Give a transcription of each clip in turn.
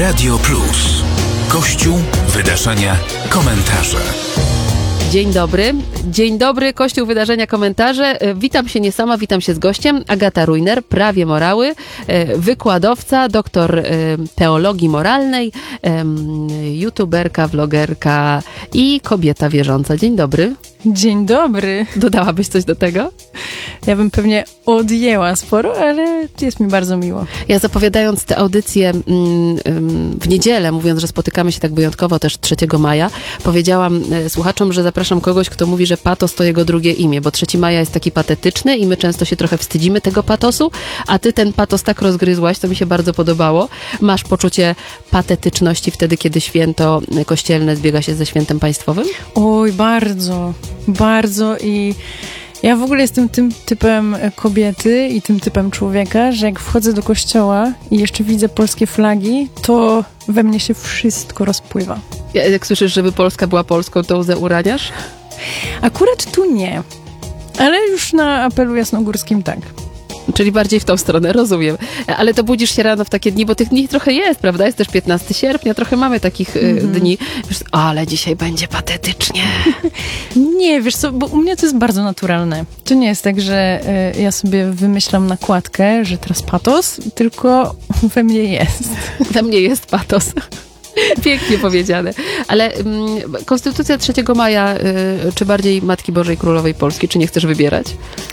Radio Plus. Kościół, wydarzenia, komentarze. Dzień dobry, Kościół, wydarzenia, komentarze. Witam się nie sama, witam się z gościem. Agata Rujner, prawie morały, wykładowca, doktor teologii moralnej, youtuberka, vlogerka i kobieta wierząca. Dzień dobry. Dzień dobry. Dodałabyś coś do tego? Ja bym pewnie odjęła sporo, ale jest mi bardzo miło. Ja zapowiadając tę audycję w niedzielę, mówiąc, że spotykamy się tak wyjątkowo też 3 maja, powiedziałam słuchaczom, że zapraszam kogoś, kto mówi, że patos to jego drugie imię, bo 3 maja jest taki patetyczny i my często się trochę wstydzimy tego patosu, a ty ten patos tak rozgryzłaś, to mi się bardzo podobało. Masz poczucie patetyczności wtedy, kiedy święto kościelne zbiega się ze świętem państwowym? Oj, bardzo i ja w ogóle jestem tym typem kobiety i tym typem człowieka, że jak wchodzę do kościoła i jeszcze widzę polskie flagi, to we mnie się wszystko rozpływa. Jak słyszysz, żeby Polska była Polską, to łzę uraniasz? Akurat tu nie, ale już na apelu jasnogórskim tak. Czyli bardziej w tą stronę, rozumiem. Ale to budzisz się rano w takie dni, bo tych dni trochę jest, prawda? Jest też 15 sierpnia, trochę mamy takich dni. Wiesz, ale dzisiaj będzie patetycznie. Nie, wiesz co, bo u mnie to jest bardzo naturalne. To nie jest tak, że ja sobie wymyślam nakładkę, że teraz patos, tylko we mnie jest. We mnie jest patos. Pięknie powiedziane. Ale Konstytucja 3 maja, czy bardziej Matki Bożej Królowej Polski, czy nie chcesz wybierać?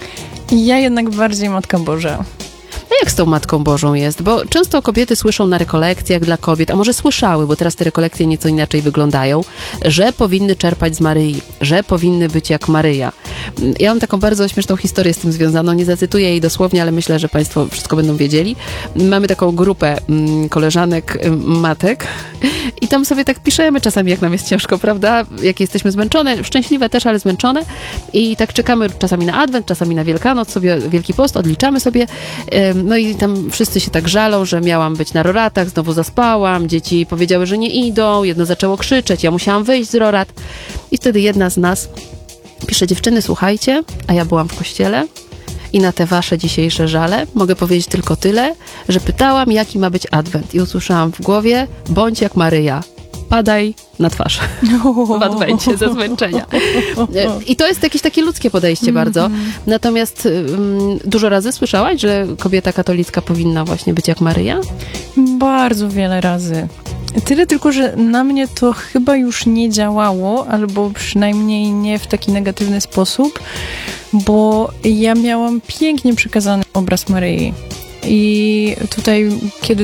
Ja jednak bardziej Matka Boża. A jak z tą Matką Bożą jest? Bo często kobiety słyszą na rekolekcjach dla kobiet, a może słyszały, bo teraz te rekolekcje nieco inaczej wyglądają, że powinny czerpać z Maryi, że powinny być jak Maryja. Ja mam taką bardzo śmieszną historię z tym związaną, nie zacytuję jej dosłownie, ale myślę, że państwo wszystko będą wiedzieli. Mamy taką grupę koleżanek, matek i tam sobie tak piszemy czasami, jak nam jest ciężko, prawda? Jak jesteśmy zmęczone, szczęśliwe też, ale zmęczone i tak czekamy czasami na Adwent, czasami na Wielkanoc, sobie Wielki Post, odliczamy sobie. No i tam wszyscy się tak żalą, że miałam być na roratach, znowu zaspałam, dzieci powiedziały, że nie idą, jedno zaczęło krzyczeć, ja musiałam wyjść z rorat. I wtedy jedna z nas pisze: dziewczyny, słuchajcie, a ja byłam w kościele i na te wasze dzisiejsze żale mogę powiedzieć tylko tyle, że pytałam, jaki ma być Adwent i usłyszałam w głowie: bądź jak Maryja. Padaj na twarz w adwencie ze zmęczenia. I to jest jakieś takie ludzkie podejście bardzo. Natomiast dużo razy słyszałaś, że kobieta katolicka powinna właśnie być jak Maryja? Bardzo wiele razy. Tyle tylko, że na mnie to chyba już nie działało, albo przynajmniej nie w taki negatywny sposób, bo ja miałam pięknie przekazany obraz Maryi. I tutaj, kiedy